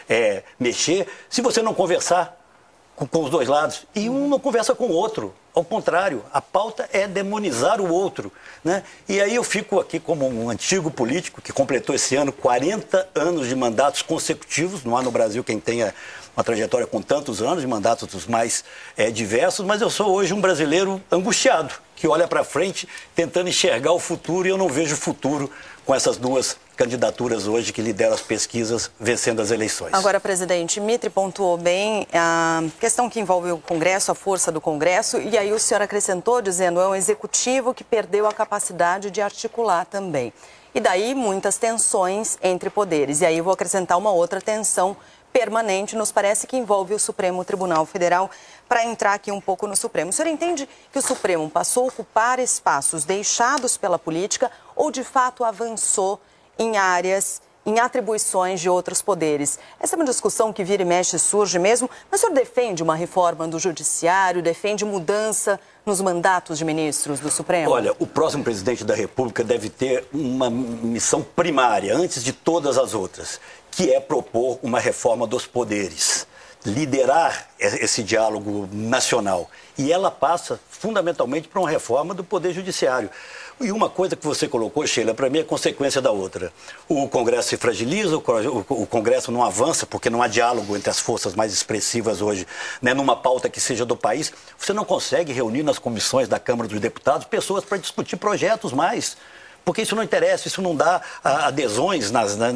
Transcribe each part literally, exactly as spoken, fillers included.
é, mexer se você não conversar com, com os dois lados. E um não conversa com o outro. Ao contrário, a pauta é demonizar o outro, né? E aí eu fico aqui como um antigo político que completou esse ano quarenta anos de mandatos consecutivos. Não há no Brasil quem tenha uma trajetória com tantos anos de mandatos dos mais é, diversos, mas eu sou hoje um brasileiro angustiado, que olha para frente tentando enxergar o futuro, e eu não vejo futuro com essas duas candidaturas hoje que lideram as pesquisas vencendo as eleições. Agora, presidente, Mitre pontuou bem a questão que envolve o Congresso, a força do Congresso, e aí o senhor acrescentou dizendo é um executivo que perdeu a capacidade de articular também. E daí muitas tensões entre poderes. E aí eu vou acrescentar uma outra tensão permanente, nos parece que envolve o Supremo Tribunal Federal, para entrar aqui um pouco no Supremo. O senhor entende que o Supremo passou a ocupar espaços deixados pela política ou de fato avançou em áreas, em atribuições de outros poderes? Essa é uma discussão que vira e mexe surge mesmo, mas o senhor defende uma reforma do Judiciário, defende mudança nos mandatos de ministros do Supremo? Olha, o próximo presidente da República deve ter uma missão primária, antes de todas as outras, que é propor uma reforma dos poderes, liderar esse diálogo nacional. E ela passa fundamentalmente por uma reforma do Poder Judiciário. E uma coisa que você colocou, Sheila, para mim é consequência da outra. O Congresso se fragiliza, o Congresso não avança, porque não há diálogo entre as forças mais expressivas hoje, né, numa pauta que seja do país. Você não consegue reunir nas comissões da Câmara dos Deputados pessoas para discutir projetos mais. Porque isso não interessa, isso não dá adesões nas, né,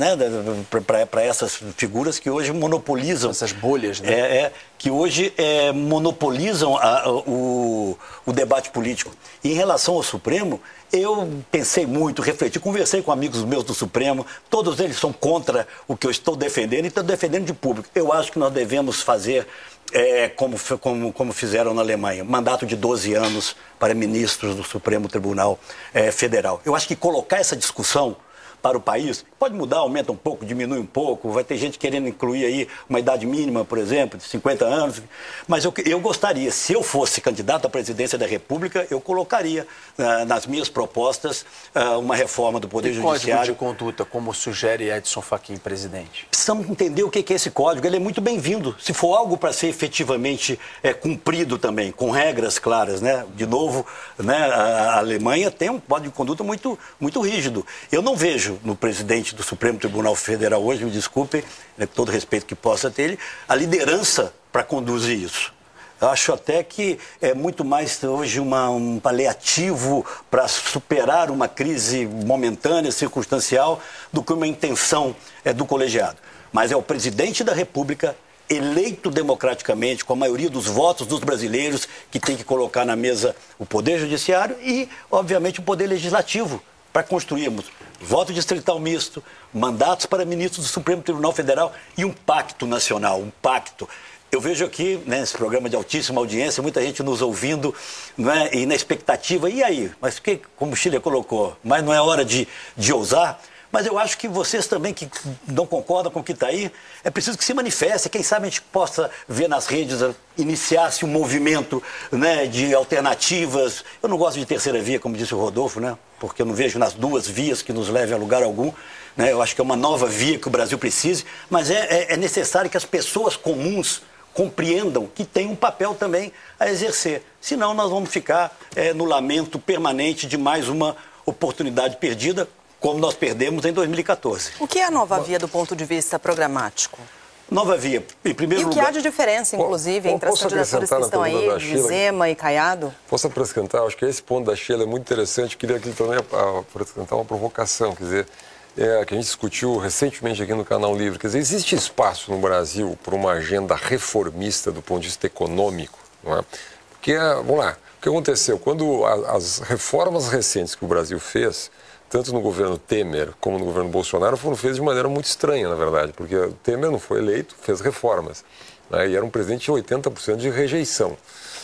para essas figuras que hoje monopolizam... Essas bolhas, né? É, é, que hoje é, monopolizam a, o, o debate político. E em relação ao Supremo, eu pensei muito, refleti, conversei com amigos meus do Supremo, todos eles são contra o que eu estou defendendo e estou defendendo de público. Eu acho que nós devemos fazer... É, como, como, como fizeram na Alemanha, mandato de doze anos para ministros do Supremo Tribunal é, Federal. Eu acho que colocar essa discussão para o país, pode mudar, aumenta um pouco, diminui um pouco, vai ter gente querendo incluir aí uma idade mínima, por exemplo, de cinquenta anos, mas eu, eu gostaria, se eu fosse candidato à presidência da República, eu colocaria uh, nas minhas propostas uh, uma reforma do Poder e Judiciário. Código de conduta, como sugere Edson Fachin, presidente? Precisamos entender o que é esse código, ele é muito bem-vindo, se for algo para ser efetivamente é, cumprido também, com regras claras, né? De novo, né, a Alemanha tem um código de conduta muito, muito rígido. Eu não vejo no presidente do Supremo Tribunal Federal hoje, me desculpem, né, todo respeito que possa ter ele, a liderança para conduzir isso. Eu acho até que é muito mais hoje uma, um paliativo para superar uma crise momentânea, circunstancial, do que uma intenção é, do colegiado. Mas é o presidente da República, eleito democraticamente, com a maioria dos votos dos brasileiros, que tem que colocar na mesa o Poder Judiciário e, obviamente, o Poder Legislativo, para construirmos voto distrital misto, mandatos para ministros do Supremo Tribunal Federal e um pacto nacional, um pacto. Eu vejo aqui, né, nesse programa de altíssima audiência, muita gente nos ouvindo, não é, e na expectativa, e aí? Mas que, como o Chile colocou, mas não é hora de, de ousar? Mas eu acho que vocês também que não concordam com o que está aí, é preciso que se manifeste. Quem sabe a gente possa ver nas redes, iniciar-se um movimento, né, de alternativas. Eu não gosto de terceira via, como disse o Rodolfo, né, porque eu não vejo nas duas vias que nos leve a lugar algum. Né, eu acho que é uma nova via que o Brasil precise, mas é, é, é necessário que as pessoas comuns compreendam que tem um papel também a exercer. Senão nós vamos ficar é, no lamento permanente de mais uma oportunidade perdida, como nós perdemos em dois mil e quatorze. O que é a nova via do ponto de vista programático? Nova via, em primeiro lugar... E o que lugar... há de diferença, inclusive, entre as candidaturas que estão aí, de Zema e Caiado? Posso acrescentar? Acho que esse ponto da Sheila é muito interessante. Queria aqui também apresentar uma provocação, quer dizer, é, que a gente discutiu recentemente aqui no Canal Livre. Quer dizer, existe espaço no Brasil para uma agenda reformista do ponto de vista econômico, não é? Porque, vamos lá, o que aconteceu? Quando as reformas recentes que o Brasil fez, tanto no governo Temer como no governo Bolsonaro, foram feitas de maneira muito estranha, na verdade, porque o Temer não foi eleito, fez reformas, né, e era um presidente de oitenta por cento de rejeição.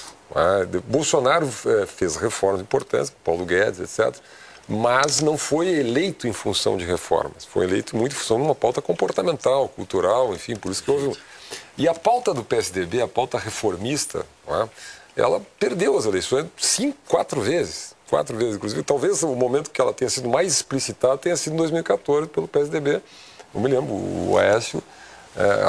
Né? Bolsonaro é, fez reformas importantes, Paulo Guedes, etcétera, mas não foi eleito em função de reformas, foi eleito muito em função de uma pauta comportamental, cultural, enfim, por isso que houve... E a pauta do P S D B, a pauta reformista, né, ela perdeu as eleições cinco, quatro vezes. Quatro vezes, inclusive. Talvez o momento que ela tenha sido mais explicitada tenha sido em dois mil e quatorze pelo P S D B. Eu me lembro, o Aécio é,